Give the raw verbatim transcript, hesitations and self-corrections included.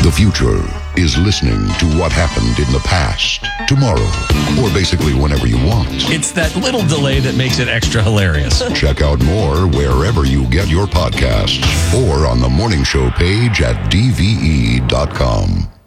The future is listening to what happened in the past, tomorrow, or basically whenever you want. It's that little delay that makes it extra hilarious. Check out more wherever you get your podcasts or on the morning show page at d v e dot com.